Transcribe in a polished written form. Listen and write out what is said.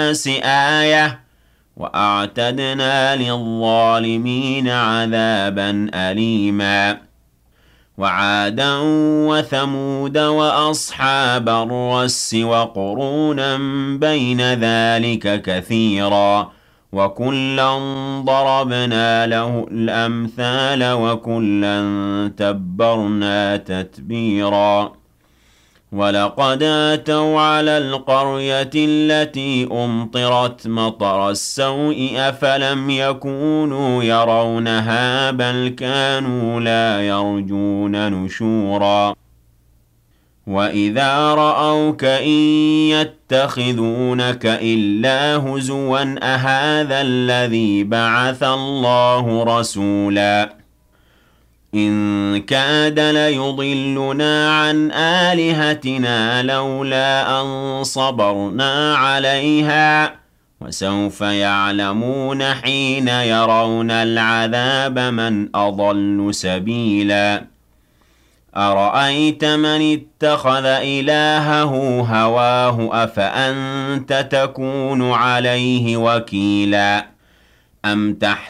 الناس آية وأعتدنا للظالمين عذابا أليما وعادا وثمود وأصحاب الرس وقرونا بين ذلك كثيرا وكلا ضربنا له الأمثال وكلا تبرنا تتبيرا ولقد أتوا على القرية التي أمطرت مطر السوء أفلم يكونوا يرونها بل كانوا لا يرجون نشورا وإذا رأوك إن يتخذونك إلا هزوا أهذا الذي بعث الله رسولا إن كاد ليضلنا عن آلهتنا لولا أن صبرنا عليها وسوف يعلمون حين يرون العذاب من أضل سبيلا أرأيت من اتخذ إلهه هواه أفأنت تكون عليه وكيلا أم تحسب